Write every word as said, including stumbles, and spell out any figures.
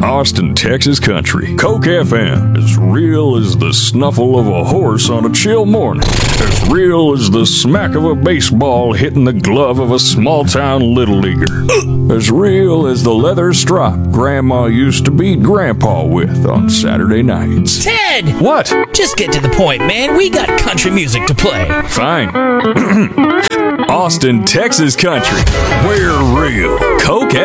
Austin, Texas country. Coke F M, as real as the snuffle of a horse on a chill morning. As real as the smack of a baseball hitting the glove of a small-town little leaguer. As real as the leather strop Grandma used to beat Grandpa with on Saturday nights. Ted! What? Just get to the point, man. We got country music to play. Fine. Austin, Texas country. We're real. Coke